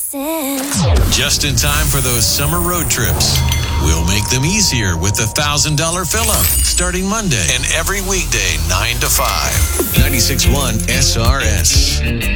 listen. Just in time for those summer road trips. We'll make them easier with the $1,000 fill-up starting Monday and every weekday 9 to 5. 96.1 SRS.